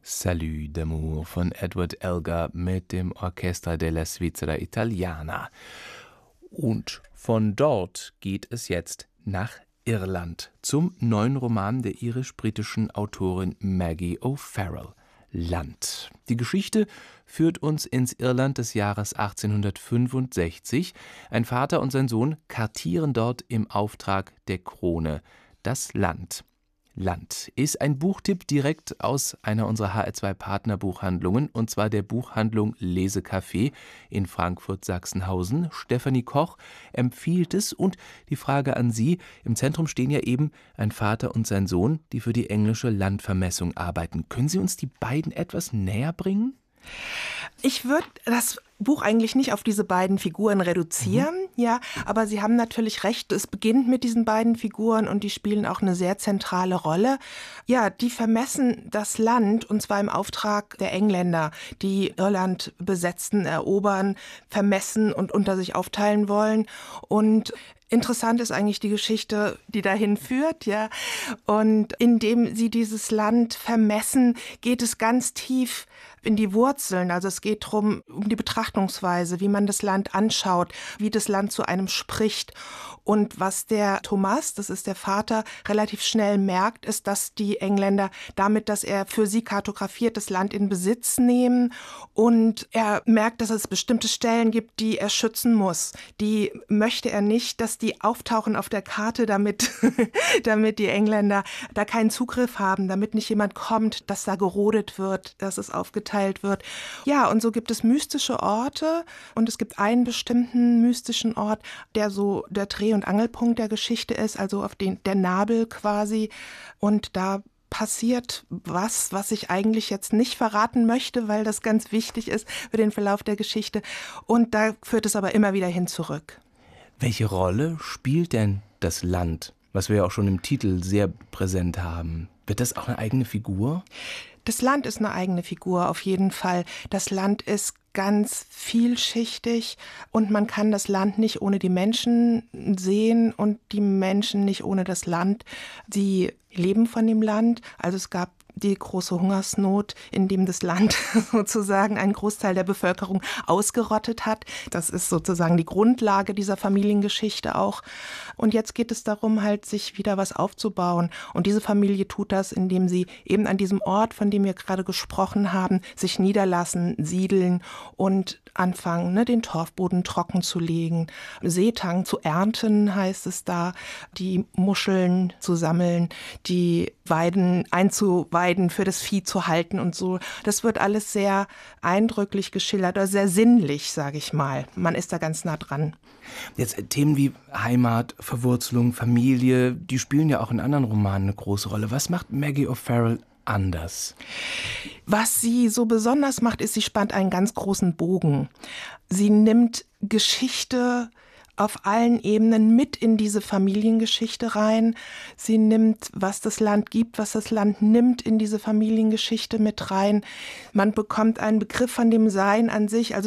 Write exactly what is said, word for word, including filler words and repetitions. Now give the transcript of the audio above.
Salut d'amour von Edward Elgar mit dem Orchestra della Svizzera Italiana. Und von dort geht es jetzt nach Irland zum neuen Roman der irisch-britischen Autorin Maggie O'Farrell, Land. Die Geschichte führt uns ins Irland des Jahres achtzehnhundertfünfundsechzig. Ein Vater und sein Sohn kartieren dort im Auftrag der Krone das Land. Land ist ein Buchtipp direkt aus einer unserer H R zwei Partnerbuchhandlungen, und zwar der Buchhandlung Lesecafé in Frankfurt-Sachsenhausen. Stefanie Koch empfiehlt es, und die Frage an Sie: Im Zentrum stehen ja eben ein Vater und sein Sohn, die für die englische Landvermessung arbeiten. Können Sie uns die beiden etwas näher bringen? Ich würde das Buch eigentlich nicht auf diese beiden Figuren reduzieren, mhm. ja, aber Sie haben natürlich recht, es beginnt mit diesen beiden Figuren und die spielen auch eine sehr zentrale Rolle. Ja, die vermessen das Land, und zwar im Auftrag der Engländer, die Irland besetzen, erobern, vermessen und unter sich aufteilen wollen. Und interessant ist eigentlich die Geschichte, die dahin führt, ja. Und indem sie dieses Land vermessen, geht es ganz tief in die Wurzeln. Also es geht darum, um die Betrachtungsweise, wie man das Land anschaut, wie das Land zu einem spricht. Und was der Thomas, das ist der Vater, relativ schnell merkt, ist, dass die Engländer damit, dass er für sie kartografiert, das Land in Besitz nehmen. Und er merkt, dass es bestimmte Stellen gibt, die er schützen muss. Die möchte er nicht, dass die auftauchen auf der Karte, damit, damit die Engländer da keinen Zugriff haben, damit nicht jemand kommt, dass da gerodet wird, dass es aufgeteilt wird. Ja, und so gibt es mystische Orte, und es gibt einen bestimmten mystischen Ort, der so der Dreh- und Angelpunkt der Geschichte ist, also auf den, der Nabel quasi. Und da passiert was, was ich eigentlich jetzt nicht verraten möchte, weil das ganz wichtig ist für den Verlauf der Geschichte. Und da führt es aber immer wieder hin zurück. Welche Rolle spielt denn das Land, was wir ja auch schon im Titel sehr präsent haben? Wird das auch eine eigene Figur? Das Land ist eine eigene Figur, auf jeden Fall. Das Land ist ganz vielschichtig und man kann das Land nicht ohne die Menschen sehen und die Menschen nicht ohne das Land. Sie leben von dem Land, also es gab die große Hungersnot, in dem das Land sozusagen einen Großteil der Bevölkerung ausgerottet hat. Das ist sozusagen die Grundlage dieser Familiengeschichte auch. Und jetzt geht es darum, halt sich wieder was aufzubauen. Und diese Familie tut das, indem sie eben an diesem Ort, von dem wir gerade gesprochen haben, sich niederlassen, siedeln und anfangen, ne, den Torfboden trocken zu legen, Seetang zu ernten, heißt es da, die Muscheln zu sammeln, die Weiden einzuweiden, für das Vieh zu halten und so. Das wird alles sehr eindrücklich geschildert, oder sehr sinnlich, sage ich mal. Man ist da ganz nah dran. Jetzt Themen wie Heimat, Verwurzelung, Familie, die spielen ja auch in anderen Romanen eine große Rolle. Was macht Maggie O'Farrell anders? Was sie so besonders macht, ist, sie spannt einen ganz großen Bogen. Sie nimmt Geschichte auf allen Ebenen mit in diese Familiengeschichte rein. Sie nimmt, was das Land gibt, was das Land nimmt, in diese Familiengeschichte mit rein. Man bekommt einen Begriff von dem Sein an sich. Also